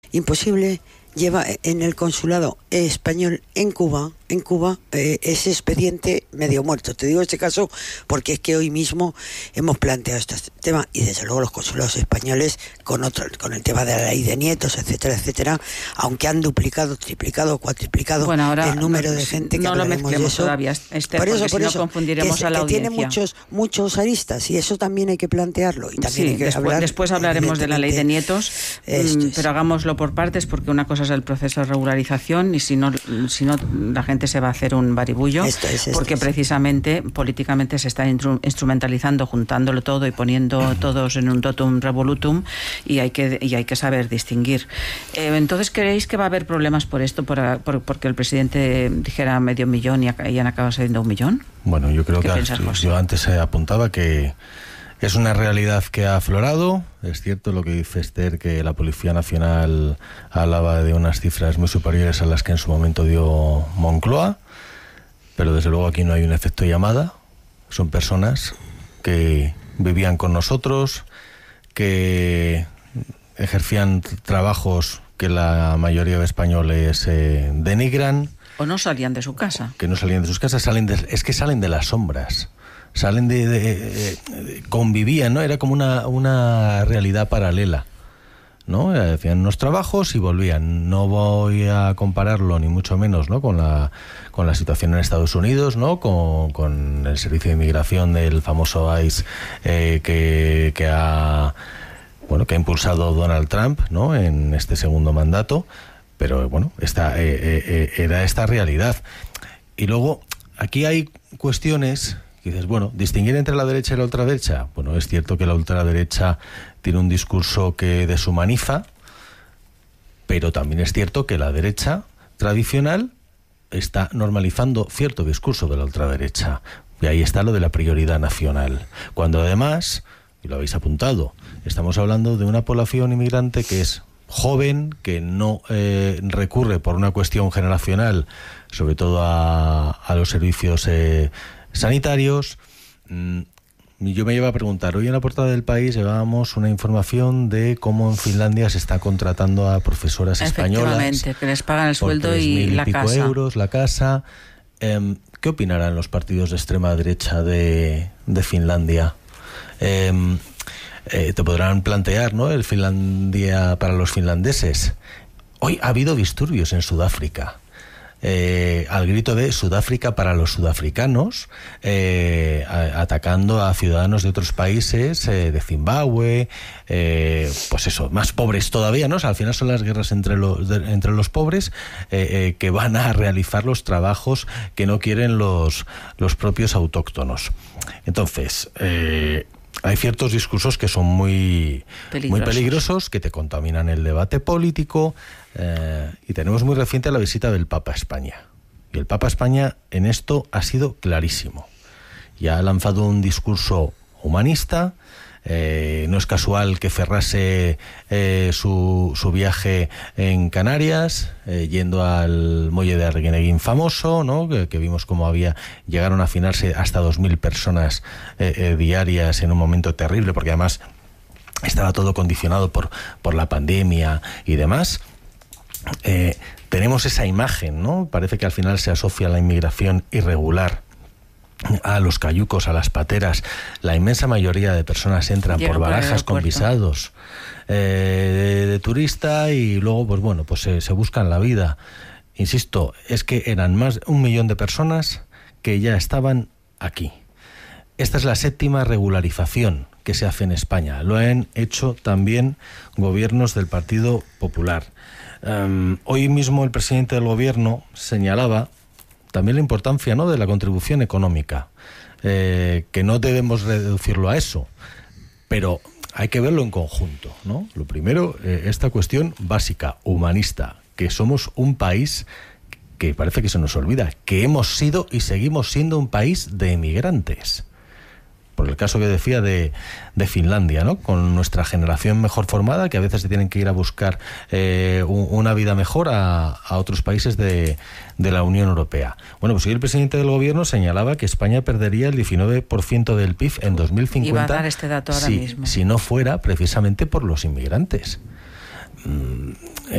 imposible. Lleva en el consulado español en Cuba ese expediente medio muerto. Te digo este caso porque es que hoy mismo hemos planteado este tema, y desde luego los consulados españoles con el tema de la ley de nietos, etcétera, etcétera, aunque han duplicado, triplicado, cuatriplicado el número de gente que no lo hablaremos de eso. Todavía, por eso confundiremos a la audiencia. Que tiene muchos aristas, y eso también hay que plantearlo. Y también hay que después hablaremos de la ley de nietos, pero hagámoslo por partes, porque una cosa es el proceso de regularización, y si no la gente se va a hacer un baribullo, porque precisamente políticamente se está instrumentalizando, juntándolo todo y poniendo todos en un totum revolutum, y hay que saber distinguir. Entonces, ¿creéis que va a haber problemas por esto, porque el presidente dijera 500.000 y han acabado siendo 1 millón? Bueno, yo creo que yo antes apuntaba que es una realidad que ha aflorado. Es cierto lo que dice Esther, que la Policía Nacional hablaba de unas cifras muy superiores a las que en su momento dio Moncloa, pero desde luego aquí no hay un efecto llamada. Son personas que vivían con nosotros, que ejercían trabajos que la mayoría de españoles denigran. O no salían de su casa. Que no salían de sus casas, salen de las sombras. Salen convivían, ¿no? Era como una realidad paralela, ¿no? Hacían unos trabajos y volvían. No voy a compararlo ni mucho menos, ¿no?, con la situación en Estados Unidos, ¿no?, con el servicio de inmigración del famoso ICE que ha impulsado Donald Trump, ¿no?, en este segundo mandato. Pero bueno, era esta realidad. Y luego aquí hay cuestiones. Y dices, bueno, distinguir entre la derecha y la ultraderecha. Bueno, es cierto que la ultraderecha tiene un discurso que deshumaniza, pero también es cierto que la derecha tradicional está normalizando cierto discurso de la ultraderecha. Y ahí está lo de la prioridad nacional. Cuando además, y lo habéis apuntado, estamos hablando de una población inmigrante que es joven, que no recurre por una cuestión generacional, sobre todo a los servicios sanitarios. Yo me iba a preguntar, hoy en la portada del País llevábamos una información de cómo en Finlandia se está contratando a profesoras españolas. Efectivamente, que les pagan el sueldo y la casa. Euros, la casa. ¿Qué opinarán los partidos de extrema derecha de Finlandia? Te podrán plantear, ¿no?, el Finlandia para los finlandeses. Hoy ha habido disturbios en Sudáfrica. Al grito de Sudáfrica para los sudafricanos, atacando a ciudadanos de otros países, de Zimbabue, pues eso, más pobres todavía, ¿no? O sea, al final son las guerras entre los pobres que van a realizar los trabajos que no quieren los propios autóctonos. Entonces, hay ciertos discursos que son muy peligrosos, que te contaminan el debate político, y tenemos muy reciente la visita del Papa a España. Y el Papa a España en esto ha sido clarísimo. Ya ha lanzado un discurso humanista. No es casual que cerrase su viaje en Canarias, yendo al muelle de Arguineguín famoso, ¿no?, que vimos cómo llegaron a afinarse hasta 2.000 personas diarias en un momento terrible, porque además estaba todo condicionado por la pandemia y demás. Tenemos esa imagen, ¿no? Parece que al final se asocia la inmigración irregular a los cayucos, a las pateras. La inmensa mayoría de personas entran por barajas con visados de turista, y luego pues se buscan la vida. Insisto, es que eran más de 1 millón de personas que ya estaban aquí. Esta es la 7ª regularización que se hace en España. Lo han hecho también gobiernos del Partido Popular. Hoy mismo el presidente del gobierno señalaba también la importancia, ¿no?, de la contribución económica, que no debemos reducirlo a eso, pero hay que verlo en conjunto, ¿no? Lo primero, esta cuestión básica, humanista, que somos un país que parece que se nos olvida, que hemos sido y seguimos siendo un país de emigrantes. Por el caso que decía de Finlandia, ¿no?, con nuestra generación mejor formada, que a veces se tienen que ir a buscar una vida mejor a otros países de la Unión Europea. Bueno, pues hoy el presidente del gobierno señalaba que España perdería el 19% del PIB en 2050. Iba a dar este dato ahora mismo. Si no fuera precisamente por los inmigrantes.